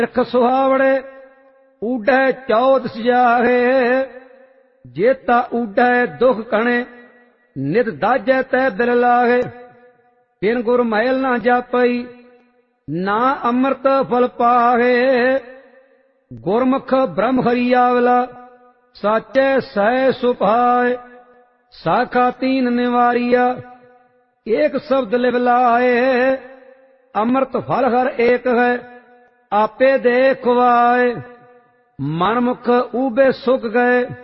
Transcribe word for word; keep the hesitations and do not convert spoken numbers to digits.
ਰਖ ਸੁਹਾਵੜੇ ਊਢੈ ਚੌਦ ਸਜਾਹੇ। ਜੇਤਾ ਊਢੈ ਦੁਖ ਕਣੇ ਨਿਤ ਦਾਜੈ ਤੈ ਦਿਲ ਲਾਹੇ। ਬਿਨ ਗੁਰ ਮਹਿਲ ਨਾ ਜਾਪਈ ਨਾ ਅੰਮ੍ਰਿਤ ਫਲ ਪਾਹੇ। ਗੁਰਮੁਖ ਬ੍ਰਹਮ ਹਰੀ ਆਵਲਾ ਸਾਚੈ ਸਹਿ ਸੁਭਾਏ। ਸਾਖਾ ਤੀਨ ਨਿਵਾਰੀਆ ਏਕ ਸ਼ਬਦ ਲਿਵ ਲਾਏ। ਅੰਮ੍ਰਿਤ ਫਲ ਹਰ ਏਕ ਹੈ ਆਪੇ ਦੇ ਖੁਆਏ। ਮਨ ਮੁਖ ਊਬੇ ਸੁਖ ਗਏ